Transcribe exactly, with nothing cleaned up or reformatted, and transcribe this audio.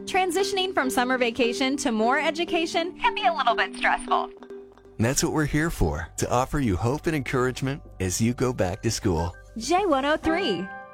Transitioning from summer vacation to more education can be a little bit stressful. That's what we're here for, to offer you hope and encouragement as you go back to school. J one oh three.